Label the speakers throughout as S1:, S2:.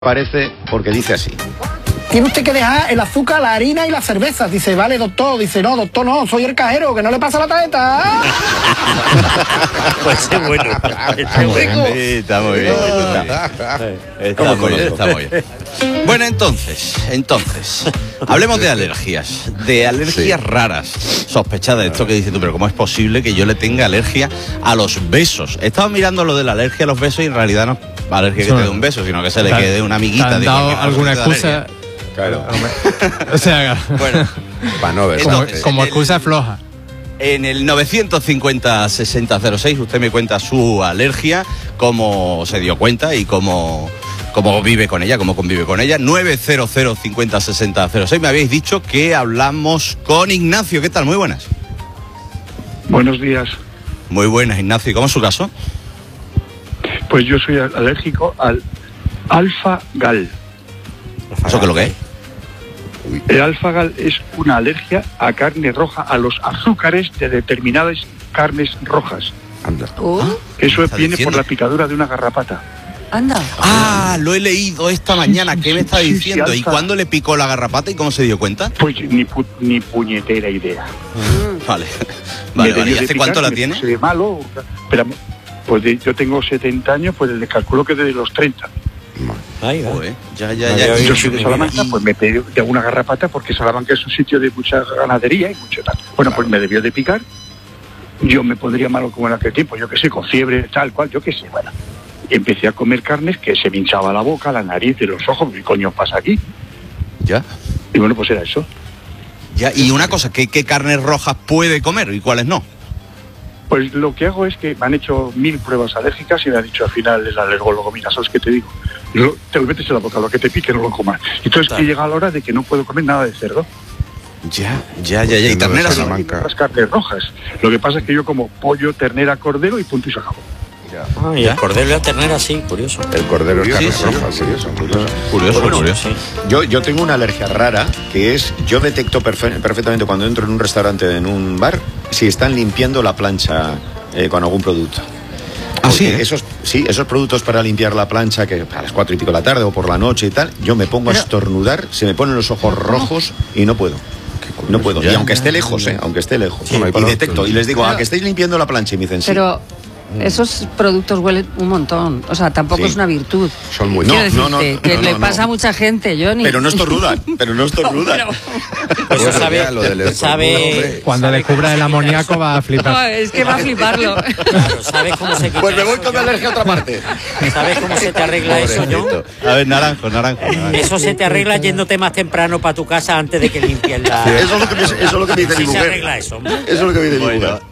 S1: Parece porque dice así.
S2: Tiene usted que dejar el azúcar, la harina y la cerveza. Dice, vale, doctor. Dice, no, doctor, no, soy el cajero, que no le pasa la tarjeta.
S3: Pues es bueno.
S1: Está muy bien. Está muy bien. Está muy bien. Bueno, entonces, hablemos de alergias raras, sospechadas. Esto que dices tú, pero ¿cómo es posible que yo le tenga alergia a los besos? He estado mirando lo de la alergia a los besos y en realidad no es alergia que te dé un beso, sino que se le quede una amiguita.
S4: ¿Te han dado alguna excusa?
S1: Claro.
S4: O sea,
S1: bueno,
S5: para no ver.
S4: Como excusa floja.
S1: En el 950-6006 usted me cuenta su alergia, cómo se dio cuenta y cómo vive con ella, cómo convive con ella. 900-50-6006. Me habéis dicho que hablamos con Ignacio. ¿Qué tal? Muy buenas.
S6: Buenos días.
S1: Muy buenas, Ignacio. ¿Cómo es su caso?
S6: Pues yo soy alérgico al alfa-gal.
S1: ¿Eso qué es lo que es?
S6: El alfa-gal es una alergia a carne roja, a los azúcares de determinadas carnes rojas.
S5: Anda.
S6: Eso viene por la picadura de una garrapata.
S7: Anda.
S1: Ah, lo he leído esta mañana. ¿Qué me está diciendo?
S6: Sí,
S1: ¿Y cuándo le picó la garrapata y cómo se dio cuenta?
S6: Pues ni puñetera idea.
S1: Vale. ¿Y hace cuánto la tiene?
S6: Se ve malo, pero pues yo tengo 70 años, pues le calculo que desde los 30.
S3: Ahí va.
S1: Ya.
S6: Yo soy de Salamanca, pues me pedí de una garrapata porque Salamanca es un sitio de mucha ganadería y mucho tal. Bueno, pues me debió de picar. Yo me pondría malo como en aquel tiempo, yo qué sé, con fiebre, tal cual, yo qué sé, bueno. Y empecé a comer carnes que se me hinchaba la boca, la nariz y los ojos. ¿Qué coño pasa aquí?
S1: Ya.
S6: Y bueno, pues era eso.
S1: Ya, y una cosa, ¿qué carnes rojas puede comer y cuáles no?
S6: Pues lo que hago es que me han hecho 1000 pruebas alérgicas y me han dicho al final el alergólogo, mira, ¿sabes qué te digo? Te lo metes en la boca, lo que te pique no lo comas. Entonces que llega la hora de que no puedo comer nada de cerdo.
S1: Ya. Y ternera
S6: las carnes rojas. Lo que pasa es que yo como pollo, ternera, cordero y punto y se acabó.
S3: Y el cordero y la ternera, sí, curioso.
S5: El cordero es carne roja, sí, eso, curioso.
S1: Yo tengo una alergia rara, que es, yo detecto perfectamente cuando entro en un restaurante, en un bar, si están limpiando la plancha con algún producto. Esos productos para limpiar la plancha, que a las 4 y pico de la tarde o por la noche y tal, yo me pongo a estornudar, se me ponen los ojos rojos y no puedo. No puedo, y aunque esté lejos,
S5: Sí,
S1: y detecto, y les digo, que estáis limpiando la plancha, y me dicen sí.
S7: Pero esos productos huelen un montón. O sea, tampoco es una virtud.
S5: Son muy...
S7: No, que le pasa a mucha gente, Johnny.
S1: Pero no estornudan.
S3: Pues sabe...
S4: Cuando descubra el amoníaco va a flipar.
S7: No, es que va a fliparlo.
S3: Claro, ¿sabes cómo se quita?
S1: Pues me voy con mi alergia a otra parte.
S3: ¿Sabes cómo se te arregla eso, John?
S1: A ver, naranjo.
S3: Eso se te arregla yéndote más temprano para tu casa antes de que limpies la...
S1: Eso es lo que me dice mi mujer.
S3: Se arregla eso, hombre.
S1: Eso es lo que me dice mi mujer.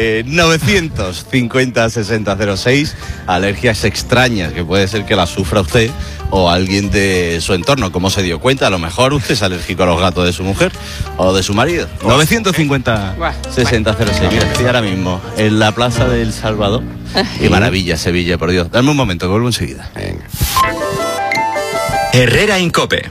S1: 950-6006, alergias extrañas, que puede ser que las sufra usted o alguien de su entorno. ¿Cómo se dio cuenta? A lo mejor usted es alérgico a los gatos de su mujer o de su marido. 950-6006. Mira, estoy ahora mismo en la Plaza del Salvador. Qué maravilla, Sevilla, por Dios. Dame un momento, que vuelvo enseguida.
S5: Venga.
S8: Herrera en COPE.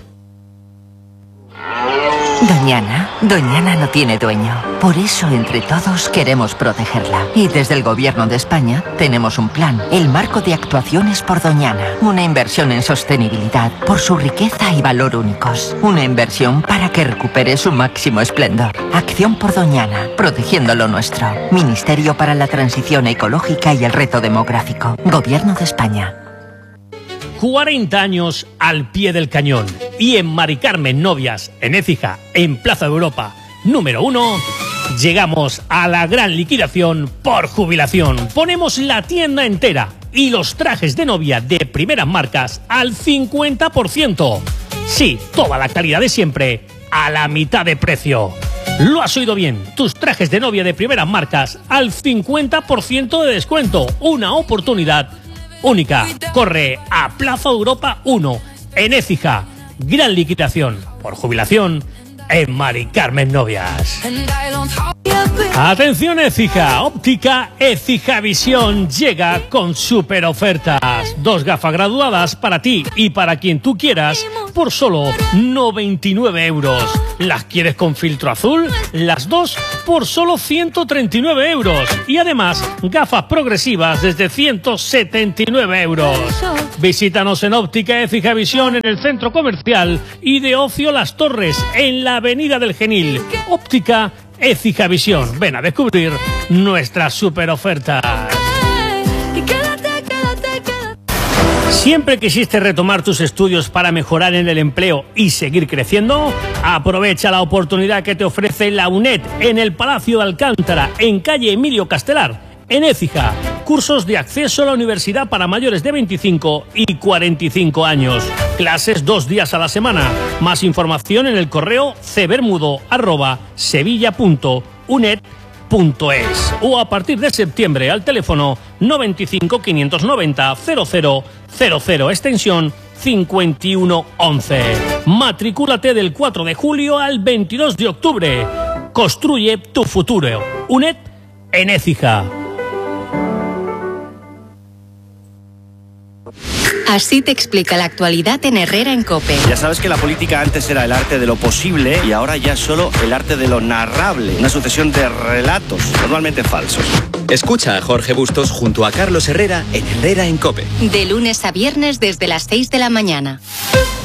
S9: Doñana no tiene dueño. Por eso, entre todos, queremos protegerla. Y desde el Gobierno de España tenemos un plan, el Marco de Actuaciones por Doñana. Una inversión en sostenibilidad por su riqueza y valor únicos. Una inversión para que recupere su máximo esplendor. Acción por Doñana, protegiendo lo nuestro. Ministerio para la Transición Ecológica y el Reto Demográfico. Gobierno de España.
S10: 40 años al pie del cañón. Y en Mari Carmen Novias, en Écija, en Plaza Europa, número 1, llegamos a la gran liquidación por jubilación. Ponemos la tienda entera y los trajes de novia de primeras marcas al 50%. Sí, toda la calidad de siempre a la mitad de precio. Lo has oído bien, tus trajes de novia de primeras marcas al 50% de descuento. Una oportunidad única. Corre a Plaza Europa 1, en Écija. Gran liquidación por jubilación en Mari Carmen Novias. Atención Écija, óptica Écija Visión llega con super ofertas. 2 gafas graduadas para ti y para quien tú quieras por solo 99 euros. ¿Las quieres con filtro azul? Las 2 por solo 139 euros. Y además, gafas progresivas desde 179 euros. Visítanos en óptica Écija Visión en el centro comercial y de ocio Las Torres, en la avenida del Genil. Óptica Écija Visión. Ven a descubrir nuestras super ofertas. ¿Siempre quisiste retomar tus estudios para mejorar en el empleo y seguir creciendo? Aprovecha la oportunidad que te ofrece la UNED en el Palacio de Alcántara, en calle Emilio Castelar, en Écija. Cursos de acceso a la universidad para mayores de 25 y 45 años. Clases 2 días a la semana. Más información en el correo cbermudo@sevilla.uned.es o a partir de septiembre al teléfono 95 590 0000, extensión 5111. Matricúlate del 4 de julio al 22 de octubre. Construye tu futuro. UNED en Écija.
S8: Así te explica la actualidad en Herrera en COPE.
S11: Ya sabes que la política antes era el arte de lo posible y ahora ya es solo el arte de lo narrable. Una sucesión de relatos, normalmente falsos.
S12: Escucha a Jorge Bustos junto a Carlos Herrera en Herrera en COPE.
S8: De lunes a viernes desde las 6 de la mañana.